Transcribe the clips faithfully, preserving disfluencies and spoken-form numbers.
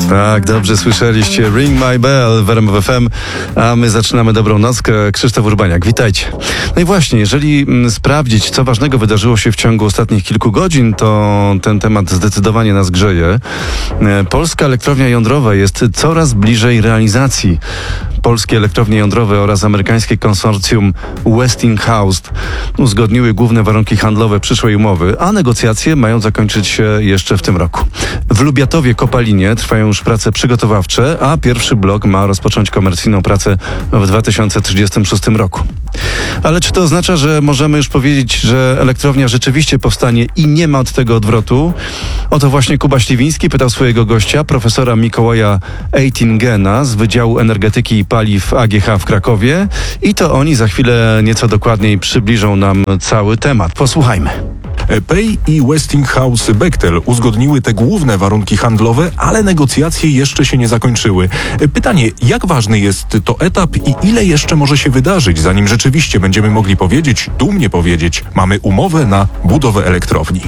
Tak, dobrze słyszeliście. Ring My Bell w R M F F M, a my zaczynamy dobrą nockę. Krzysztof Urbaniak, witajcie. No i właśnie, jeżeli m, sprawdzić, co ważnego wydarzyło się w ciągu ostatnich kilku godzin, to ten temat zdecydowanie nas grzeje. E, Polska elektrownia jądrowa jest coraz bliżej realizacji. Polskie elektrownie jądrowe oraz amerykańskie konsorcjum Westinghouse uzgodniły główne warunki handlowe przyszłej umowy, a negocjacje mają zakończyć się jeszcze w tym roku. W Lubiatowie Kopalinie trwają już prace przygotowawcze, a pierwszy blok ma rozpocząć komercyjną pracę w dwa tysiące trzydziestym szóstym roku. Ale czy to oznacza, że możemy już powiedzieć, że elektrownia rzeczywiście powstanie i nie ma od tego odwrotu? O to właśnie Kuba Śliwiński pytał swojego gościa, profesora Mikołaja Eytingena z Wydziału Energetyki i Paliw A G H w Krakowie, i to oni za chwilę nieco dokładniej przybliżą nam cały temat. Posłuchajmy. P E I i Westinghouse Bechtel uzgodniły te główne warunki handlowe, ale negocjacje jeszcze się nie zakończyły. Pytanie, jak ważny jest to etap i ile jeszcze może się wydarzyć, zanim rzeczywiście będziemy mogli powiedzieć, dumnie powiedzieć, mamy umowę na budowę elektrowni?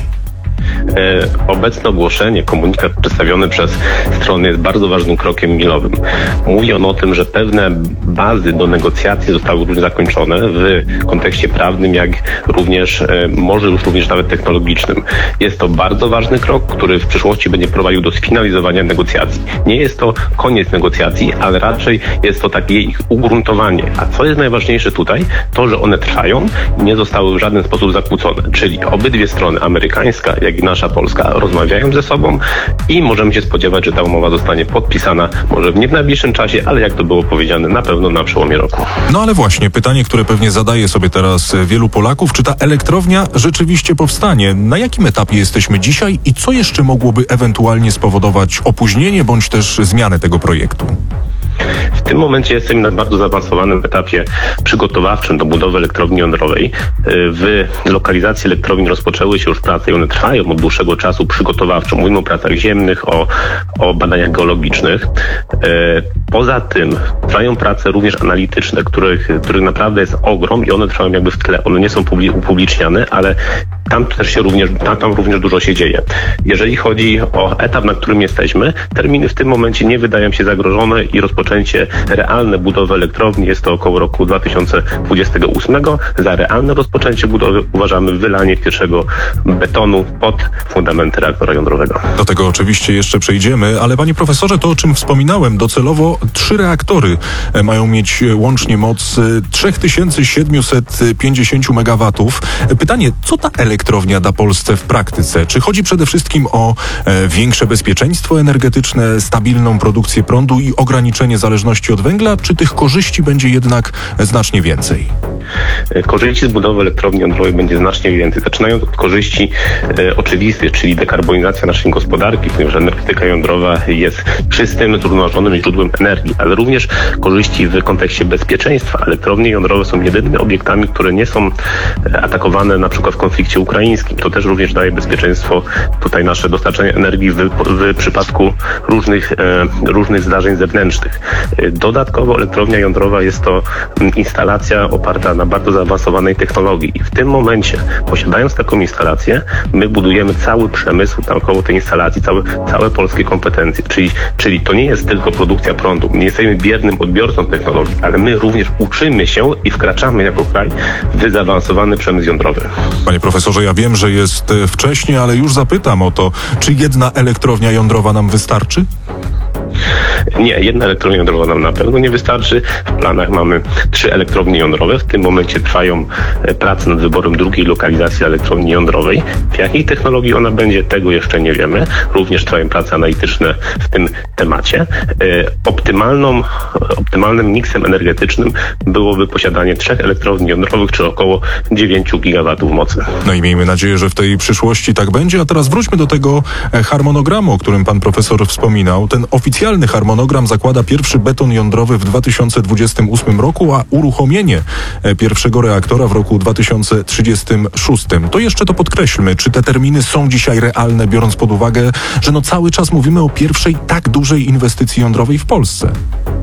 Obecne ogłoszenie, komunikat przedstawiony przez strony jest bardzo ważnym krokiem milowym. Mówi on o tym, że pewne bazy do negocjacji zostały już zakończone w kontekście prawnym, jak również może już również nawet technologicznym. Jest to bardzo ważny krok, który w przyszłości będzie prowadził do sfinalizowania negocjacji. Nie jest to koniec negocjacji, ale raczej jest to takie ich ugruntowanie. A co jest najważniejsze tutaj? To, że one trwają i nie zostały w żaden sposób zakłócone. Czyli obydwie strony, amerykańska jak i nasza Polska, rozmawiają ze sobą i możemy się spodziewać, że ta umowa zostanie podpisana może nie w najbliższym czasie, ale jak to było powiedziane, na pewno na przełomie roku. No ale właśnie, pytanie, które pewnie zadaje sobie teraz wielu Polaków, czy ta elektrownia rzeczywiście powstanie? Na jakim etapie jesteśmy dzisiaj i co jeszcze mogłoby ewentualnie spowodować opóźnienie bądź też zmianę tego projektu? W tym momencie jesteśmy na bardzo zaawansowanym etapie przygotowawczym do budowy elektrowni jądrowej. W lokalizacji elektrowni rozpoczęły się już prace i one trwają od dłuższego czasu przygotowawczo. Mówimy o pracach ziemnych, o, o badaniach geologicznych. Poza tym trwają prace również analityczne, których, których naprawdę jest ogrom i one trwają jakby w tle. One nie są upubliczniane, ale tam też się również, tam, tam również dużo się dzieje. Jeżeli chodzi o etap, na którym jesteśmy, terminy w tym momencie nie wydają się zagrożone i rozpoczęcie realne budowy elektrowni jest to około roku dwa tysiące dwudziestego ósmego. Za realne rozpoczęcie budowy uważamy wylanie pierwszego betonu pod fundamenty reaktora jądrowego. Do tego oczywiście jeszcze przejdziemy, ale panie profesorze, to o czym wspominałem, docelowo trzy reaktory mają mieć łącznie moc trzy tysiące siedemset pięćdziesiąt megawatów. Pytanie, co ta elektrownia da Polsce w praktyce? Czy chodzi przede wszystkim o e, większe bezpieczeństwo energetyczne, stabilną produkcję prądu i ograniczenie zależności od węgla, czy tych korzyści będzie jednak znacznie więcej? Korzyści z budowy elektrowni jądrowej będzie znacznie więcej. Zaczynając od korzyści e, oczywistych, czyli dekarbonizacja naszej gospodarki, ponieważ energetyka jądrowa jest czystym, zrównoważonym źródłem energii, ale również korzyści w kontekście bezpieczeństwa. Elektrownie jądrowe są jedynymi obiektami, które nie są atakowane na przykład w konflikcie ukraińskim. To też również daje bezpieczeństwo tutaj nasze dostarczenie energii w, w przypadku różnych, e, różnych zdarzeń zewnętrznych. Dodatkowo elektrownia jądrowa jest to instalacja oparta na bardzo zaawansowanej technologii i w tym momencie, posiadając taką instalację, my budujemy cały przemysł naokoło tej instalacji, całe, całe polskie kompetencje, czyli, czyli to nie jest tylko produkcja prądu. Nie jesteśmy biernym odbiorcą technologii, ale my również uczymy się i wkraczamy jako kraj w zaawansowany przemysł jądrowy. Panie profesorze, ja wiem, że jest wcześnie, ale już zapytam o to, czy jedna elektrownia jądrowa nam wystarczy? Nie, jedna elektrownia jądrowa nam na pewno nie wystarczy. W planach mamy trzy elektrownie jądrowe. W tym momencie trwają prace nad wyborem drugiej lokalizacji elektrowni jądrowej. W jakiej technologii ona będzie, tego jeszcze nie wiemy. Również trwają prace analityczne w tym temacie. Optymalną, optymalnym miksem energetycznym byłoby posiadanie trzech elektrowni jądrowych, czy około dziewięciu gigawatów mocy. No i miejmy nadzieję, że w tej przyszłości tak będzie. A teraz wróćmy do tego harmonogramu, o którym pan profesor wspominał. Ten oficjalny harmonogram zakłada pierwszy beton jądrowy w dwa tysiące dwudziestym ósmym roku, a uruchomienie pierwszego reaktora w roku dwa tysiące trzydziestym szóstym. To jeszcze to podkreślmy, czy te terminy są dzisiaj realne, biorąc pod uwagę, że no cały czas mówimy o pierwszej tak dużej inwestycji jądrowej w Polsce?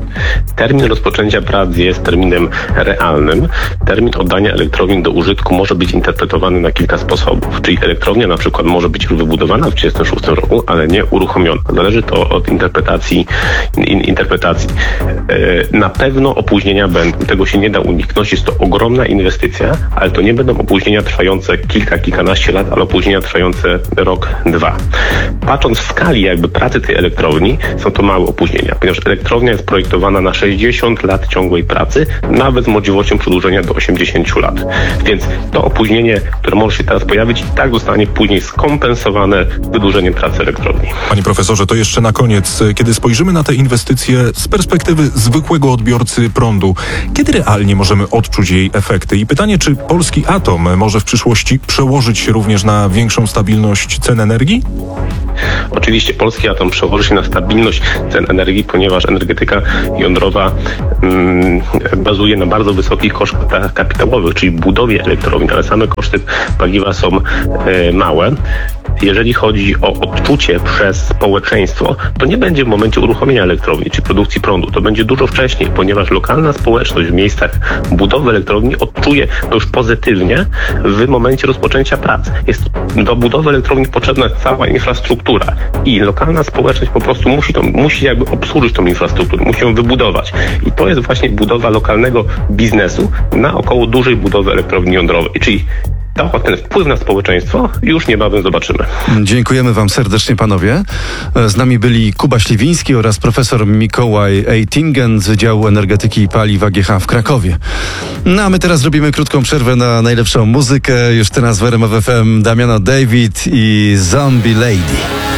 Termin rozpoczęcia prac jest terminem realnym. Termin oddania elektrowni do użytku może być interpretowany na kilka sposobów. Czyli elektrownia na przykład może być już wybudowana w tysiąc dziewięćset trzydziestym szóstym roku, ale nie uruchomiona. Zależy to od interpretacji. In, interpretacji. E, na pewno opóźnienia będą. Tego się nie da uniknąć. Jest to ogromna inwestycja, ale to nie będą opóźnienia trwające kilka, kilkanaście lat, ale opóźnienia trwające rok, dwa. Patrząc w skali jakby pracy tej elektrowni, są to małe opóźnienia, ponieważ elektrownia jest projektowana na sześćdziesiąt lat ciągłej pracy, nawet z możliwością przedłużenia do osiemdziesięciu lat. Więc to opóźnienie, które może się teraz pojawić, i tak zostanie później skompensowane wydłużeniem pracy elektrowni. Panie profesorze, to jeszcze na koniec, kiedy spojrzymy na te inwestycje z perspektywy zwykłego odbiorcy prądu, kiedy realnie możemy odczuć jej efekty? I pytanie, czy polski atom może w przyszłości przełożyć się również na większą stabilność cen energii? Oczywiście polski atom przełoży się na stabilność cen energii, ponieważ energetyka jądrowa mm, bazuje na bardzo wysokich kosztach kapitałowych, czyli budowie elektrowni, ale same koszty paliwa są e, małe. Jeżeli chodzi o odczucie przez społeczeństwo, to nie będzie w momencie uruchomienia elektrowni czy produkcji prądu. To będzie dużo wcześniej, ponieważ lokalna społeczność w miejscach budowy elektrowni odczuje to już pozytywnie w momencie rozpoczęcia prac. Jest do budowy elektrowni potrzebna cała infrastruktura i lokalna społeczność po prostu musi, to, musi jakby obsłużyć tą infrastrukturę, musi ją wybudować. I to jest właśnie budowa lokalnego biznesu na około dużej budowy elektrowni jądrowej, czyli to, ten wpływ na społeczeństwo już niebawem zobaczymy. Dziękujemy wam serdecznie, panowie. Z nami byli Kuba Śliwiński oraz profesor Mikołaj Eitingen z Wydziału Energetyki i Paliw A G H w Krakowie. No a my teraz robimy krótką przerwę na najlepszą muzykę. Już teraz w R M F F M Damiano David i Zombie Lady.